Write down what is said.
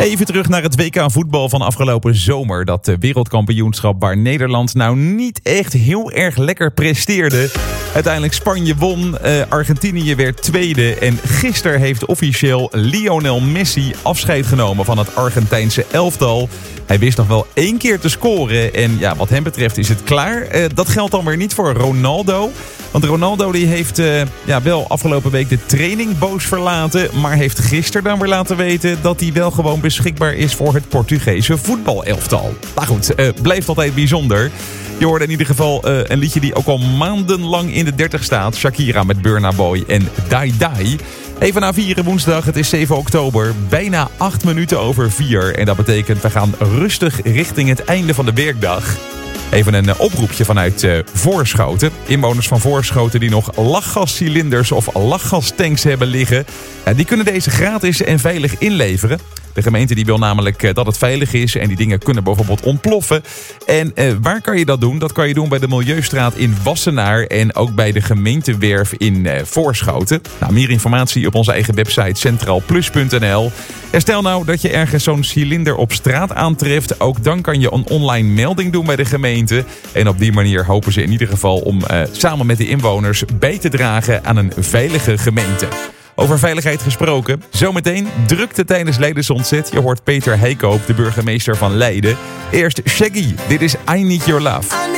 Even terug naar het WK voetbal van afgelopen zomer. Dat wereldkampioenschap waar Nederland nou niet echt heel erg lekker presteerde. Uiteindelijk Spanje won, Argentinië werd tweede. En gisteren heeft officieel Lionel Messi afscheid genomen van het Argentijnse elftal. Hij wist nog wel 1 keer te scoren. En ja, wat hem betreft is het klaar. Dat geldt dan weer niet voor Ronaldo. Want Ronaldo die heeft wel afgelopen week de training boos verlaten. Maar heeft gisteren dan weer laten weten dat hij wel gewoon beschikbaar is voor het Portugese voetbalelftal. Nou goed, blijft altijd bijzonder. Je hoorde in ieder geval een liedje die ook al maandenlang in de 30 staat. Shakira met Burna Boy en Dai Dai. Even na 4 woensdag, het is 7 oktober. Bijna 8 minuten over 4. En dat betekent we gaan rustig richting het einde van de werkdag. Even een oproepje vanuit Voorschoten. Inwoners van Voorschoten die nog lachgascilinders of lachgastanks hebben liggen. Die kunnen deze gratis en veilig inleveren. De gemeente die wil namelijk dat het veilig is en die dingen kunnen bijvoorbeeld ontploffen. En waar kan je dat doen? Dat kan je doen bij de Milieustraat in Wassenaar en ook bij de gemeentewerf in Voorschoten. Nou, meer informatie op onze eigen website centraalplus.nl. En stel nou dat je ergens zo'n cilinder op straat aantreft. Ook dan kan je een online melding doen bij de gemeente. En op die manier hopen ze in ieder geval om samen met de inwoners bij te dragen aan een veilige gemeente. Over veiligheid gesproken. Zometeen drukte tijdens Leidensontzet. Je hoort Peter Heikoop, de burgemeester van Leiden. Eerst Shaggy. Dit is I Need Your Love.